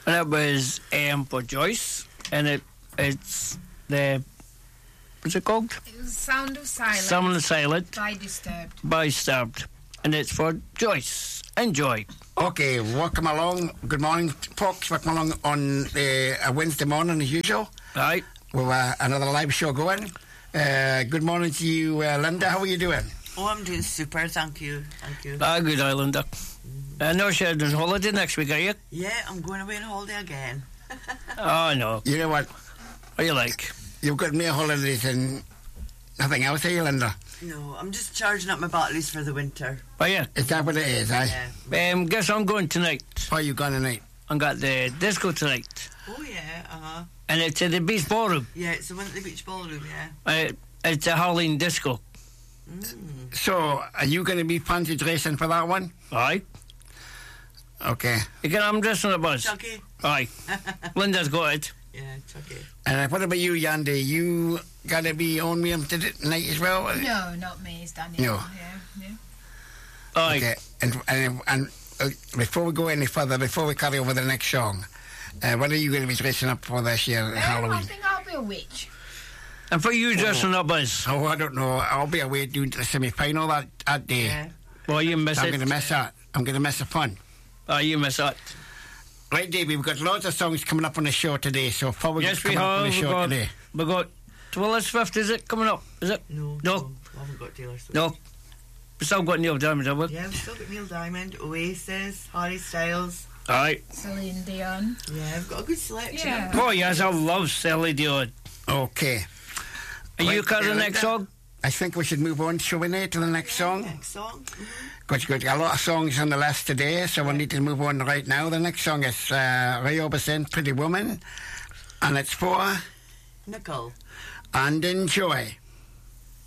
And it was for Joyce, and it's the, what's it called? It was Sound of Silence. Sound of Silence. By Disturbed. And it's for Joyce. Enjoy. Okay, welcome along. Good morning, folks. Welcome along on a Wednesday morning as usual. Right. With another live show going. Good morning to you, Linda. How are you doing? Oh, I'm doing super. Thank you. Good, Islander. I know you're on holiday next week, are you? Yeah, I'm going away on holiday again. Oh, no. You know what? What do you like? You've got me holidays and nothing else, are you, Linda? No, I'm just charging up my batteries for the winter. Oh, yeah. Is that what it is, eh? Yeah. Guess I'm going tonight. Where are you going tonight? I got the disco tonight. Oh, yeah, uh-huh. And it's at the Beach Ballroom. Yeah, it's the one at the Beach Ballroom, yeah. It's a Halloween disco. So, are you going to be fancy dressing for that one? Aye. Okay. You can I'm dressing a buzz. Chucky. Aye. Linda's got it. Yeah, Chucky. And what about you, Yandy? You got to be on me tonight as well? No, not me. It's Daniel. No. Yeah. Aye. Okay. And before we go any further, before we carry on with the next song, what are you going to be dressing up for this year, Halloween? I think I'll be a witch. And for you dressing up as? Oh, I don't know. I'll be away doing the semi-final that day. Yeah. Well, you miss So it. I'm going to miss that. I'm going to miss the fun. Oh, you miss that. Right, Davey, we've got lots of songs coming up on the show today, so probably Yes, we coming up on the have. show today. We got Taylor Swift, is it coming up? Is it? No. No. I haven't got Taylor Swift. No. We still got Neil Diamond, have we? Yeah, we've still got Neil Diamond, Oasis, Harry Styles. Aye. Celine Dion. Yeah, I've got a good selection. Yeah. Oh, yes, I love Celine Dion. Okay. Are you Right, carrying the Linda, next song? I think we should move on, shall we, Nate, to the next song? Next song. Because we've got a lot of songs on the list today, so we need to move on right now. The next song is Ray Orbison, Pretty Woman, and it's for Nicole. And Enjoy.